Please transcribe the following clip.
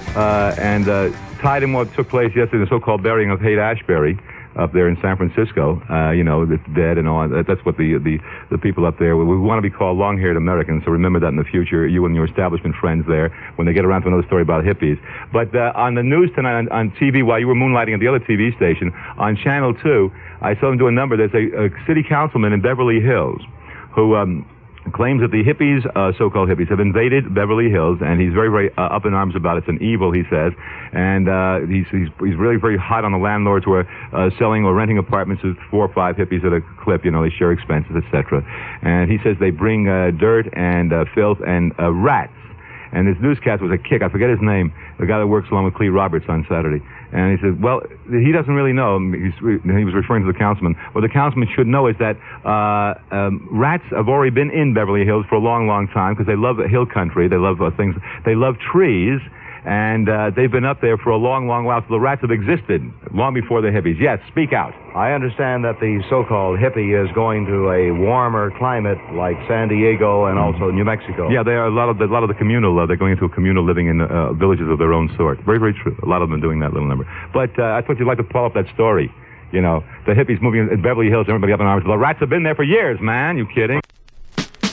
and tied in what took place yesterday, the so-called burying of Haight-Ashbury up there in San Francisco. It's dead and all. That's what the people up there, we want to be called long-haired Americans, so remember that in the future, you and your establishment friends there, when they get around to another story about hippies. But on the news tonight on TV, while you were moonlighting at the other TV station, on Channel 2, I saw them do a number. There's a city councilman in Beverly Hills who claims that the hippies, so-called hippies, have invaded Beverly Hills, and he's very, very up in arms about it. It's an evil, he says, and he's really very hot on the landlords who are selling or renting apartments to 4 or 5 hippies at a clip. They share expenses, etc. And he says they bring dirt and filth and rats. And this newscast was a kick. I forget his name, the guy that works along with Clee Roberts on Saturday. And he said, well, he doesn't really know. He was referring to the councilman. What the councilman should know is that rats have already been in Beverly Hills for a long, long time because they love hill country. They love things. They love trees. And they've been up there for a long, long while. So the rats have existed long before the hippies. Yes, speak out. I understand that the so-called hippie is going to a warmer climate like San Diego and also New Mexico. Yeah, they are a lot of the communal. They're going into a communal living in villages of their own sort. Very, very true. A lot of them are doing that little number. But I thought you'd like to follow up that story. The hippies moving in Beverly Hills, everybody up in arms. The rats have been there for years, man. You kidding?